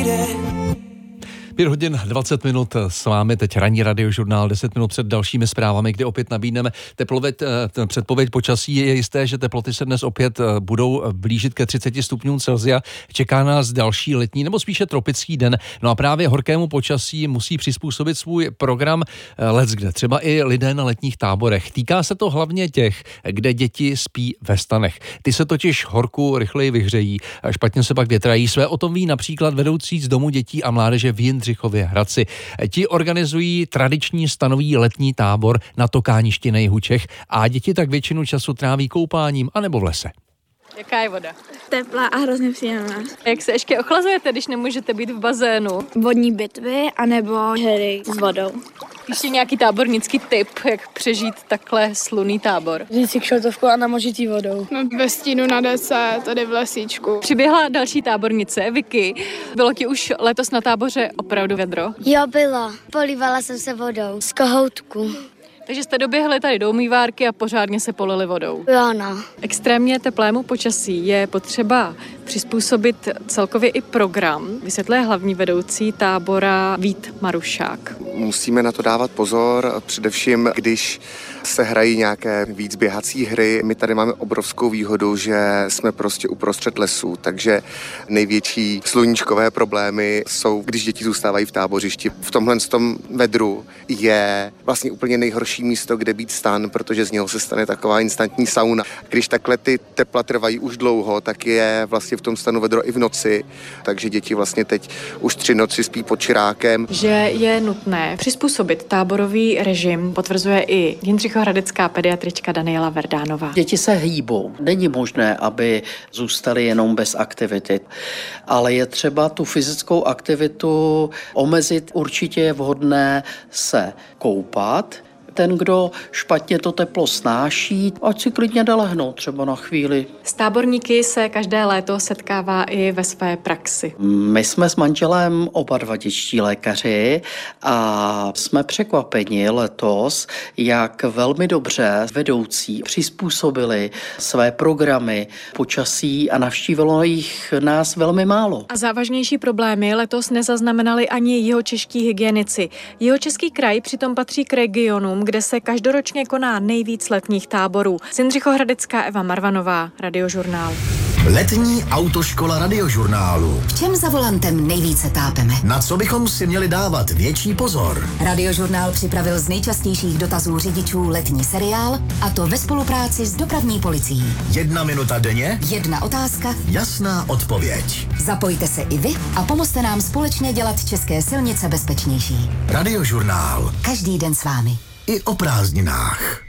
5 hodin 20 minut s vámi, teď ranní radiožurnál, 10 minut před dalšími zprávami, kdy opět nabídneme předpověď počasí. Je jisté, že teploty se dnes opět budou blížit ke 30 stupňům Celsia. Čeká nás další letní nebo spíše tropický den. No a právě horkému počasí musí přizpůsobit svůj program leckde, třeba i lidé na letních táborech. Týká se to hlavně těch, kde děti spí ve stanech. Ty se totiž horku rychleji vyhřejí a špatně se pak větrají. Své o tom ví například vedoucí z domu dětí a mládeže v Jindřichově Hradci. Ti organizují tradiční stanový letní tábor na Tokáništi nejhu Čech a děti tak většinu času tráví koupáním anebo v lese. Jaká je voda? Teplá a hrozně příjemná. Jak se ještě ochlazujete, když nemůžete být v bazénu? Vodní bitvy anebo hry s vodou. Ještě nějaký tábornický tip, jak přežít takhle slunný tábor? Vzít si kšeltovku a namožit jí vodou. No, ve stínu na dece, tady v lesíčku. Přiběhla další tábornice, Vicky. Bylo ti už letos na táboře opravdu vedro? Jo, bylo. Polívala jsem se vodou z kohoutku. Takže jste doběhli tady do umývárky a pořádně se polili vodou. Jo, no. Extrémně teplému počasí je potřeba přizpůsobit celkově i program. Vysvětluje hlavní vedoucí tábora Vít Marušák. Musíme na to dávat pozor, především když se hrají nějaké víc běhací hry. My tady máme obrovskou výhodu, že jsme prostě uprostřed lesů, takže největší sluníčkové problémy jsou, když děti zůstávají v tábořišti. V tomhle vedru je vlastně úplně nejhorší místo, kde být stan, protože z něho se stane taková instantní sauna. Když takhle ty tepla trvají už dlouho, tak je vlastně v tom stanu vedro i v noci, takže děti vlastně teď už 3 noci spí pod čirákem. Že je nutné přizpůsobit táborový režim, potvrzuje i jindřichohradecká pediatrička Daniela Verdánová. Děti se hýbou. Není možné, aby zůstaly jenom bez aktivity, ale je třeba tu fyzickou aktivitu omezit. Určitě je vhodné se koupat. Ten, kdo špatně to teplo snáší, ať si klidně jde lehnout třeba na chvíli. S táborníky se každé léto setkává i ve své praxi. My jsme s manželem oba dva dětští lékaři a jsme překvapeni letos, jak velmi dobře vedoucí přizpůsobili své programy počasí a navštívilo jich nás velmi málo. A závažnější problémy letos nezaznamenali ani jihočeští hygienici. Jihočeský kraj přitom patří k regionům, kde se každoročně koná nejvíc letních táborů. Jindřichohradecká Eva Marvanová, Radiožurnál. Letní autoškola Radiožurnálu. V čem za volantem nejvíce tápeme? Na co bychom si měli dávat větší pozor? Radiožurnál připravil z nejčastějších dotazů řidičů letní seriál, a to ve spolupráci s dopravní policií. 1 minuta denně? 1 otázka? Jasná odpověď. Zapojte se i vy a pomozte nám společně dělat české silnice bezpečnější. Radiožurnál. Každý den s vámi. I o prázdninách.